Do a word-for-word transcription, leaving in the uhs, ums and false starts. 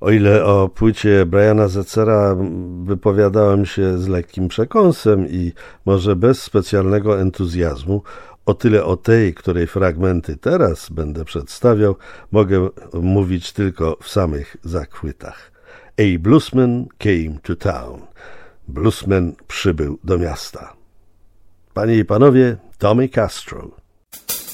O ile o płycie Briana Setzera wypowiadałem się z lekkim przekąsem i może bez specjalnego entuzjazmu, o tyle o tej, której fragmenty teraz będę przedstawiał, mogę mówić tylko w samych zachwytach. A bluesman came to town. Bluesman przybył do miasta. Panie i panowie, Tommy Castro.